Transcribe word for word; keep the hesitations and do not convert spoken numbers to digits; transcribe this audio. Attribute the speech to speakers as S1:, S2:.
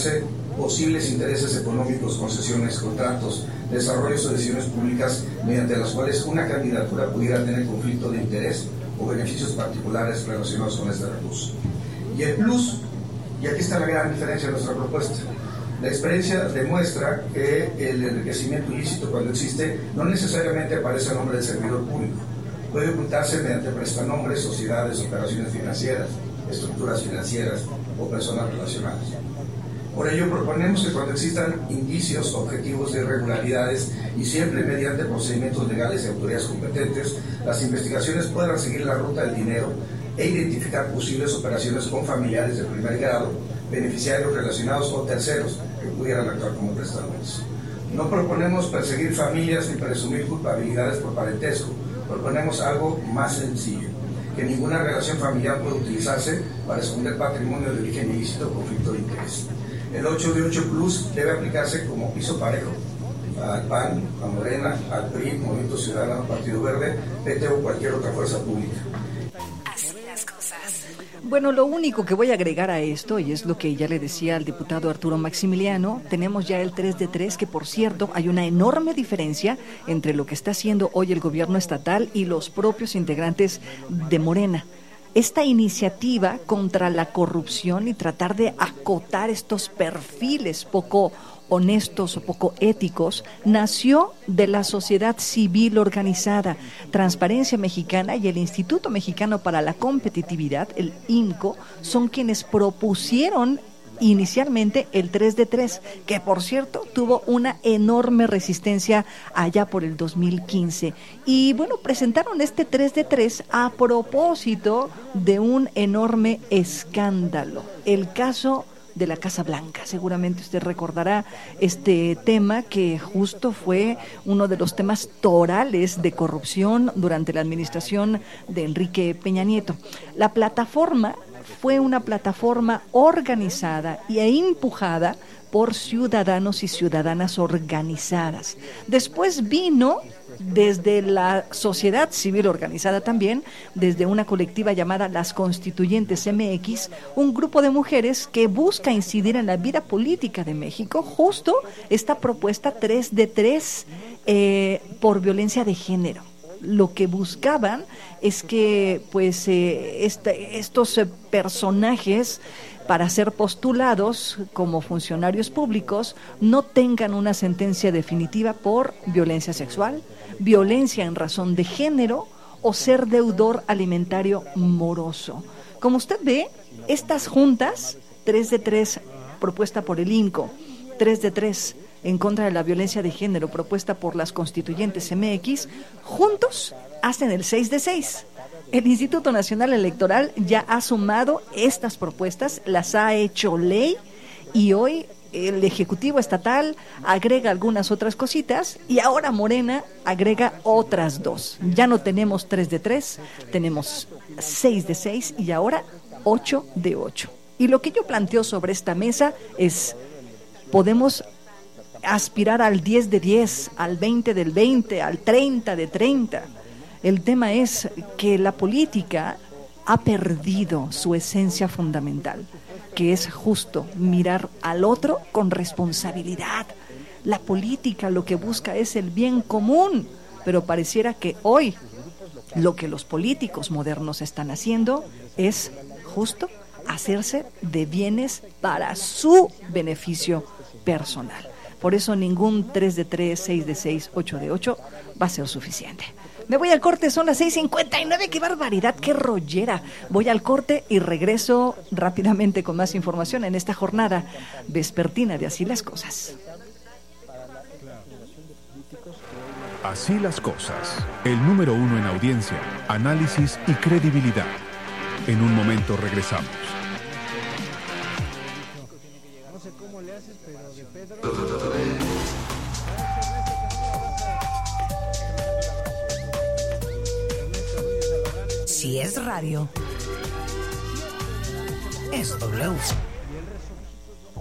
S1: evaluarse posibles intereses económicos, concesiones, contratos, desarrollos o decisiones públicas mediante las cuales una candidatura pudiera tener conflicto de interés o beneficios particulares relacionados con este recurso. Y el plus, y aquí está la gran diferencia de nuestra propuesta. La experiencia demuestra que el enriquecimiento ilícito, cuando existe, no necesariamente aparece el nombre del servidor público. Puede ocultarse mediante prestanombres, sociedades, operaciones financieras, estructuras financieras o personas relacionadas. Por ello, proponemos que cuando existan indicios objetivos de irregularidades y siempre mediante procedimientos legales y autoridades competentes, las investigaciones puedan seguir la ruta del dinero e identificar posibles operaciones con familiares de primer grado, beneficiarios relacionados o terceros que pudieran actuar como prestadores. No proponemos perseguir familias ni presumir culpabilidades por parentesco. Proponemos algo más sencillo, que ninguna relación familiar puede utilizarse para esconder patrimonio de origen ilícito o conflicto de interés. El ocho de ocho Plus debe aplicarse como piso parejo al P A N, a Morena, al P R I, Movimiento Ciudadano, Partido Verde, P T o cualquier otra fuerza pública.
S2: Así las cosas. Bueno, lo único que voy a agregar a esto, y es lo que ya le decía al diputado Arturo Maximiliano, tenemos ya el tres de tres, que por cierto hay una enorme diferencia entre lo que está haciendo hoy el gobierno estatal y los propios integrantes de Morena. Esta iniciativa contra la corrupción y tratar de acotar estos perfiles poco honestos o poco éticos, nació de la sociedad civil organizada. Transparencia Mexicana y el Instituto Mexicano para la Competitividad, el I N C O, son quienes propusieron inicialmente el tres de tres, que por cierto tuvo una enorme resistencia allá por el dos mil quince. Y bueno, presentaron este tres de tres a propósito de un enorme escándalo, el caso de la Casa Blanca. Seguramente usted recordará este tema, que justo fue uno de los temas torales de corrupción durante la administración de Enrique Peña Nieto. La plataforma fue una plataforma organizada e empujada por ciudadanos y ciudadanas organizadas. Después vino desde la sociedad civil organizada también, desde una colectiva llamada Las Constituyentes M X, un grupo de mujeres que busca incidir en la vida política de México, justo esta propuesta tres de tres eh, por violencia de género. Lo que buscaban es que pues eh, este, estos eh, personajes, para ser postulados como funcionarios públicos, no tengan una sentencia definitiva por violencia sexual, violencia en razón de género o ser deudor alimentario moroso. Como usted ve, estas juntas, tres de tres propuesta por el I N C O, tres de tres en contra de la violencia de género propuesta por Las Constituyentes M X, juntos hacen el seis de seis. El Instituto Nacional Electoral ya ha sumado estas propuestas, las ha hecho ley, y hoy el Ejecutivo Estatal agrega algunas otras cositas y ahora Morena agrega otras dos. Ya no tenemos tres de tres, tenemos seis de seis y ahora ocho de ocho. Y lo que yo planteo sobre esta mesa es, podemos aspirar al diez de diez, al veinte del veinte, al treinta de treinta. El tema es que la política ha perdido su esencia fundamental, que es justo mirar al otro con responsabilidad. La política lo que busca es el bien común, pero pareciera que hoy lo que los políticos modernos están haciendo es justo hacerse de bienes para su beneficio personal. Por eso ningún tres de tres, seis de seis, ocho de ocho va a ser suficiente. Me voy al corte, son las seis cincuenta y nueve, qué barbaridad, qué rollera. Voy al corte y regreso rápidamente con más información en esta jornada vespertina de Así las Cosas.
S3: Así las Cosas, el número uno en audiencia, análisis y credibilidad. En un momento regresamos.
S4: No sé cómo le haces, pero de Pedro...
S5: Si es radio, es W.